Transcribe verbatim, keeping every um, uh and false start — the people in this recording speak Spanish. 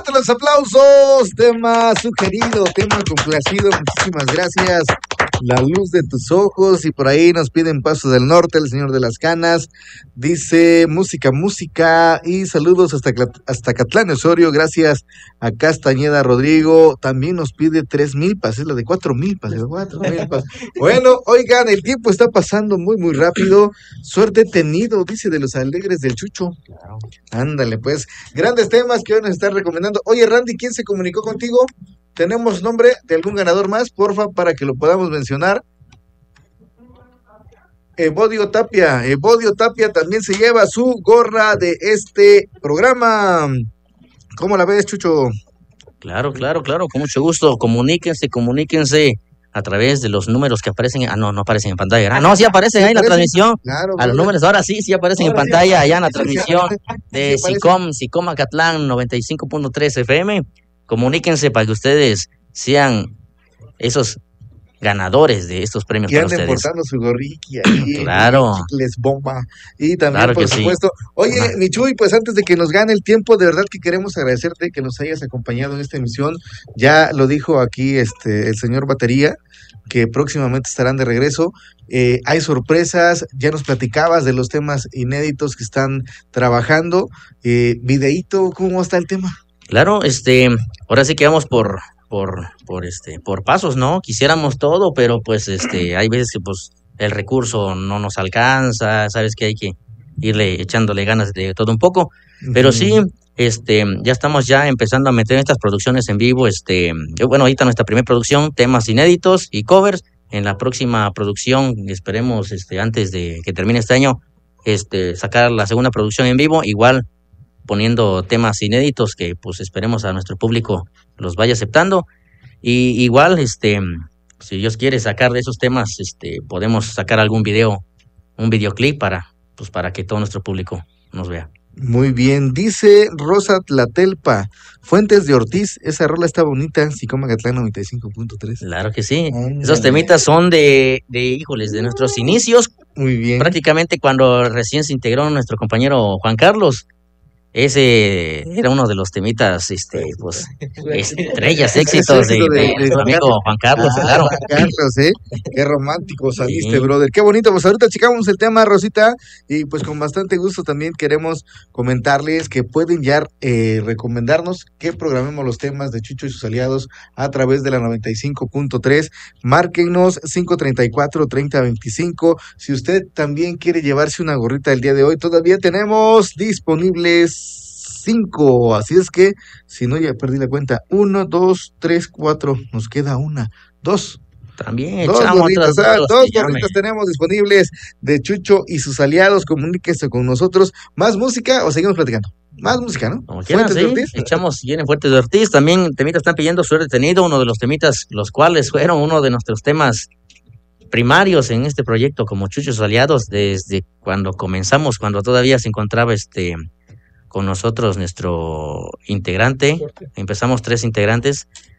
Fuerte los aplausos. Tema sugerido, tema complacido. Muchísimas gracias. La luz de tus ojos. Y por ahí nos piden Paso del Norte, el señor de las canas. Dice música, música. Y saludos hasta, hasta Catlán Osorio. Gracias a Castañeda Rodrigo. También nos pide tres milpas. Es la de cuatro milpas. Cuatro milpas. Bueno, oigan, el tiempo está pasando muy, muy rápido. Suerte tenido, dice de los alegres del Chucho. Claro. Ándale, pues. Grandes temas que hoy nos están recomendando. Oye, Randy, ¿quién se comunicó contigo? ¿Tenemos nombre de algún ganador más, porfa, para que lo podamos mencionar? Evodio Tapia. Evodio Tapia también se lleva su gorra de este programa. ¿Cómo la ves, Chucho? Claro, claro, claro, con mucho gusto. Comuníquense, comuníquense a través de los números que aparecen. Ah, no, no aparecen en pantalla. Ah, no, sí aparecen sí ahí en la transmisión. Claro, a los números, ahora sí, sí aparecen ahora en pantalla, sí, allá en la transmisión de sí SICOM, SICOM Acatlán noventa y cinco punto tres F M. Comuníquense para que ustedes sean esos ganadores de estos premios que para anden ustedes. Portando su gorriqui ahí, claro. Chicles bomba. Y también, claro por supuesto. Sí. Oye, Ajá. Michuy, pues antes de que nos gane el tiempo, de verdad que queremos agradecerte que nos hayas acompañado en esta emisión. Ya lo dijo aquí este el señor Batería, que próximamente estarán de regreso. Eh, hay sorpresas, ya nos platicabas de los temas inéditos que están trabajando. Eh, videíto, ¿cómo está el tema? Claro, este, ahora sí que vamos por, por, por este, por pasos, ¿no? Quisiéramos todo, pero pues este, hay veces que pues el recurso no nos alcanza, sabes que hay que irle echándole ganas de todo un poco, uh-huh. Pero sí, este, ya estamos ya empezando a meter estas producciones en vivo, este, bueno, ahorita nuestra primera producción, temas inéditos y covers. En la próxima producción, esperemos, este, antes de que termine este año, este, sacar la segunda producción en vivo, igual poniendo temas inéditos que pues esperemos a nuestro público los vaya aceptando. Y igual, este, si Dios quiere sacar de esos temas, este, podemos sacar algún video, un videoclip para, pues para que todo nuestro público nos vea. Muy bien, dice Rosa Tlatelpa, Fuentes de Ortiz, esa rola está bonita, SICOM Acatlán noventa y cinco punto tres. Claro que sí, Ay, esos temitas son de, de, híjoles, de nuestros inicios. Muy bien. Prácticamente cuando recién se integró nuestro compañero Juan Carlos. Ese era uno de los temitas, este, pues, estrellas, éxitos de, de, de nuestro amigo Juan Carlos, ah, claro. Juan Carlos, ¿eh? Qué romántico saliste, sí. Brother. Qué bonito. Pues ahorita checamos el tema, Rosita, y pues con bastante gusto también queremos comentarles que pueden ya eh, recomendarnos que programemos los temas de Chucho y sus aliados a través de la noventa y cinco punto tres. Márquenos cinco treinta y cuatro, treinta veinticinco. Si usted también quiere llevarse una gorrita el día de hoy, todavía tenemos disponibles cinco, así es que, si no, ya perdí la cuenta, uno, dos, tres, cuatro, nos queda una, dos. También dos echamos gorritas, otras, ah, dos gorritas gorritas tenemos disponibles de Chucho y sus aliados. Comuníquese con nosotros. ¿Más música o seguimos platicando? Más música, ¿no? Como quieran, sí. Echamos, vienen Fuertes de Ortiz. También temitas están pidiendo Suerte Tenido, uno de los temitas, los cuales fueron uno de nuestros temas primarios en este proyecto como Chucho y sus aliados desde cuando comenzamos, cuando todavía se encontraba este con nosotros nuestro integrante. Empezamos tres integrantes